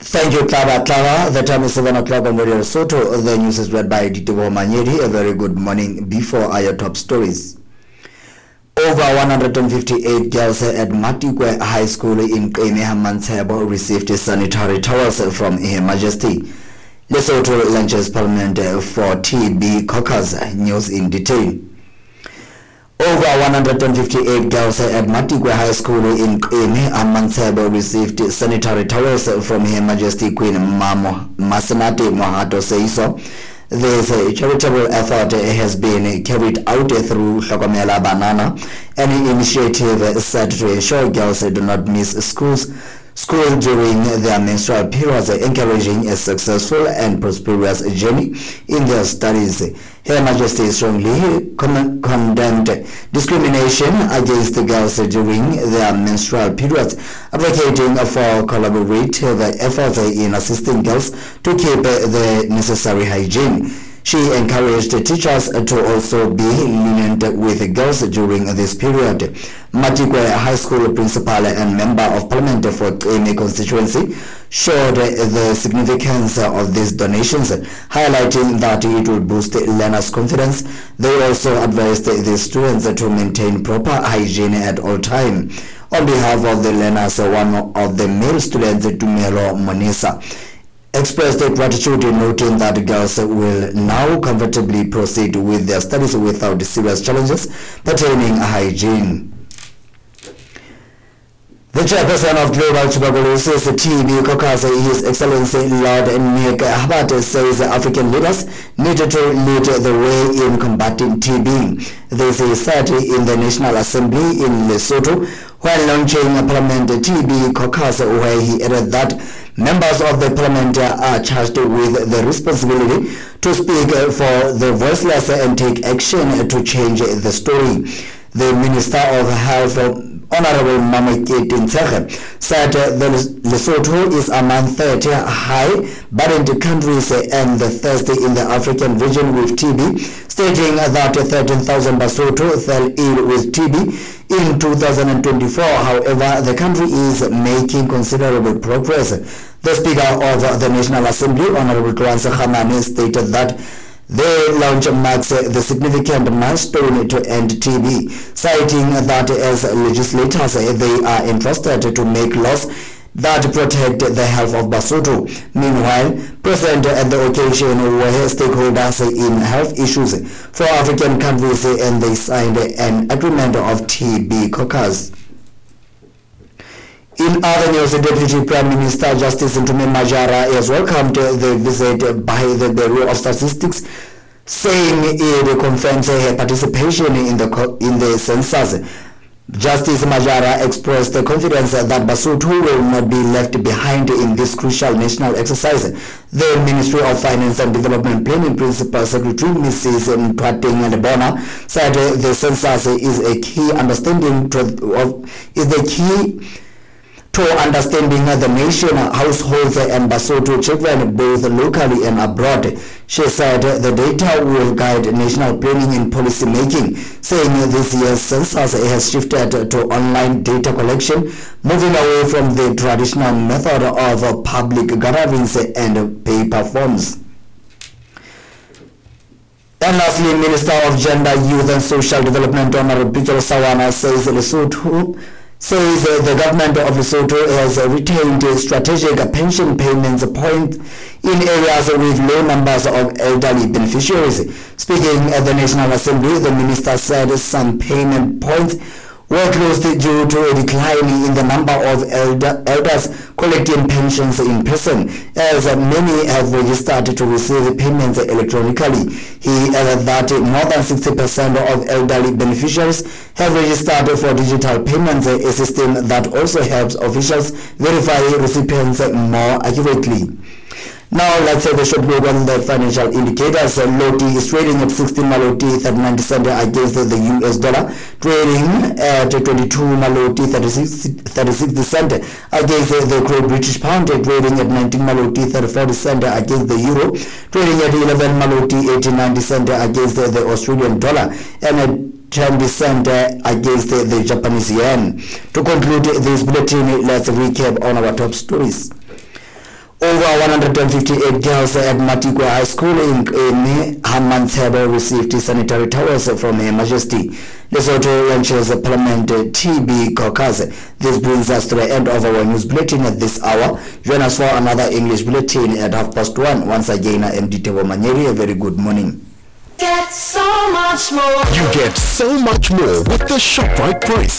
Thank you, Clara. Clara, the time is 7 o'clock on Radio Soto. The news is read by Ditibo Manyeri. A very good morning. Before our top stories. Over 158 girls at Matikwe High School in Mantsebo received sanitary towels from Her Majesty. Lesotho launches Parliament for TB caucus. News in detail. Over 158 girls at Matikwe High School in Mantsebo received sanitary towels from Her Majesty Queen Masenate Mohato Seiso. This charitable effort has been carried out through Hlokomela Banana, an initiative set to ensure girls do not miss school during their menstrual periods, encouraging a successful and prosperous journey in their studies. Her Majesty strongly condemned discrimination against girls during their menstrual periods, advocating for collaborative efforts in assisting girls to keep the necessary hygiene. She encouraged teachers to also be lenient with girls during this period. Matikwe High School principal and member of Parliament for Eme constituency showed the significance of these donations, highlighting that it will boost learners' confidence. They also advised the students to maintain proper hygiene at all times. On behalf of the learners, one of the male students, Tumelo Monisa, expressed gratitude, noting that girls will now comfortably proceed with their studies without serious challenges pertaining hygiene. The chairperson of Global Tuberculosis TB caucus, His Excellency Lord Nick Habate, says African leaders need to lead the way in combating TB. This is said in the National Assembly in Lesotho while launching a Parliament TB caucus, where he added that members of the Parliament are charged with the responsibility to speak for the voiceless and take action to change the story. The Minister of Health, Honorable Mamaki Tinsege, said Lesotho is among 30 high-burdened countries and the third in the African region with TB, stating that 13,000 Basotho fell ill with TB in 2024. However, the country is making considerable progress. The Speaker of the National Assembly, Honorable Twansa Khamane, stated that the launch marks the significant milestone to end TB, citing that as legislators they are entrusted to make laws that protect the health of Basotho. Meanwhile, present at the occasion were stakeholders in health issues for African countries, and they signed an agreement of TB caucus. In other news, Deputy Prime Minister Justice Ntume Majara has welcomed the visit by the Bureau of Statistics, saying it confirms her participation in the census. Justice Majara expressed confidence that Basotho will not be left behind in this crucial national exercise. The Ministry of Finance and Development Planning Principal Secretary Mrs. Ntwating Lebona said the census is a key understanding to understanding the nation, households and Basotho children both locally and abroad. She said the data will guide national planning and policy making, saying this year's census has shifted to online data collection, moving away from the traditional method of public gatherings and paper forms. And lastly, Minister of Gender, Youth and Social Development, Honorable Peter Sawana, says the government of Lesotho has retained strategic pension payments point in areas with low numbers of elderly beneficiaries. Speaking at the National Assembly, the minister said some payment points were closed due to a decline in the number of elders collecting pensions in person, as many have registered to receive payments electronically. He added that more than 60% of elderly beneficiaries have registered for digital payments, a system that also helps officials verify recipients more accurately. Now let's have a short look on the financial indicators. Loti is trading at 16 Maloti 39 cents against the US dollar, trading at 22 Maloti 36 cents against the Great British Pound, trading at 19 Maloti 34 cents against the Euro, trading at 11 Maloti 89 cents against the Australian dollar, and at 10 cents against the Japanese yen. To conclude this bulletin, let's recap on our top stories. Over 158 girls at Matikwa High School in Hamantebo received sanitary towels from Her Majesty Lesotho Ranchers Parliament TB Caucus. This brings us to the end of our news bulletin at this hour. Join us for another English bulletin at 1:30. Once again, I am Ditebo Manyeri. A very good morning. Get so much more. You get so much more with the ShopRite price.